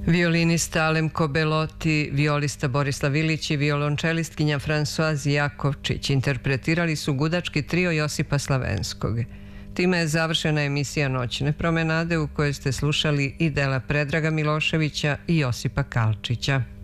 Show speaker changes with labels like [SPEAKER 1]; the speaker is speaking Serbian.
[SPEAKER 1] Violinista Alemko Beloti, violista Borislav Ilić i violončelistkinja Fransoaz Jakovčić interpretirali su gudački trio Josipa Slavenskog. Time je završena emisija Noćne promenade u kojoj ste slušali i dela Predraga Miloševića i Josipa Kalčića.